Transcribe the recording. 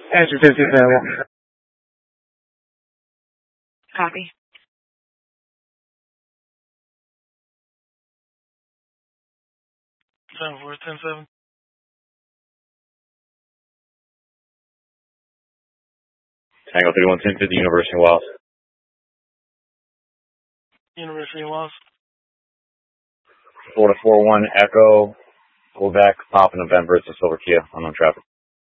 Answer 50 available. Copy. Time for 10-7. Tango 311050, University of Wells. University of Wells. Florida 41 Echo, Quebec, Papa November, it's a Silver Kia, unknown traffic.